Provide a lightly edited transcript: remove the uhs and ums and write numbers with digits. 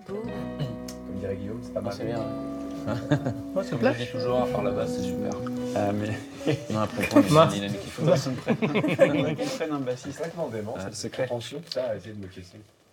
Comme dirait Guillaume, c'est pas mal. C'est bien. Ouais, ça Je plaît. dis toujours à faire la basse, c'est super. Ah, mais On a un propos, mais c'est dynamique. Il faut faudrait qu'on prenne un bassiste. C'est vrai que non, dément, Ah, c'est le secret. attention, ça, à essayer de me questionner.